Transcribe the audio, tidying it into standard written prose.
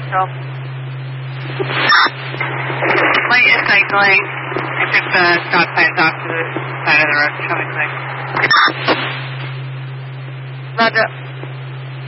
Central. Light is cycling. I took the stop signs off to the side of the road to show me quick. Roger.